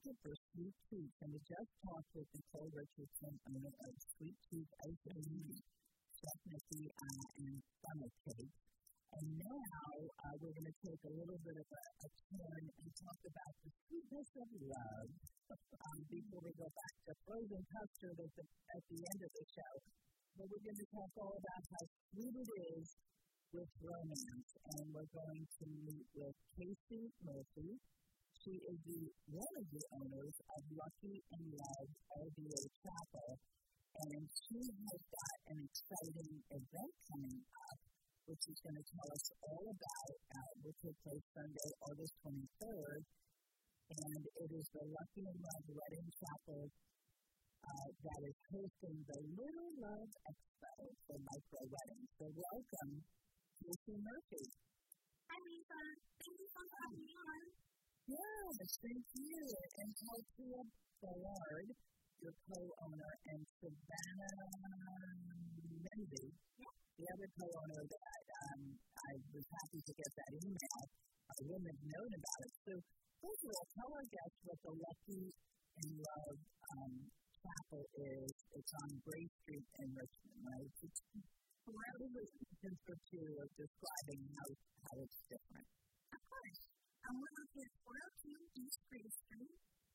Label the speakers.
Speaker 1: market for Sweet Tooth, and we just talked with Nicole Richardson, owner of Sweet Tooth Ice Cream, Chef Mickey, and Funnel Cake. And now we're going to take a little bit of a turn and talk about the sweetness of love before we go back to frozen custard at the end of the show. But we're going to talk all about how sweet it is with romance. And we're going to meet with Casey Murphy. She is one of the owners of Lucky in Love LDA Chapel. And she has got an exciting event coming up, which is going to tell us all about, will take place Sunday, August 23rd. And it is the Lucky in Love Wedding Chapel that is hosting the Little Love Expo for micro weddings. So welcome, Casey Murphy.
Speaker 2: Hi, Lisa. Thank you for having me on.
Speaker 1: Yes, thank you. And Althea Ballard, your co-owner, and Savannah Mendy, the other co-owner that I was happy to get that email. I wouldn't have known about it. So, first of all, tell our guests what the Lucky in Love Chapel is. It's on Gray Street in Richmond, right? It's rather than for two of describing how it's different.
Speaker 2: Of course. We're located at 402 East Gray Street.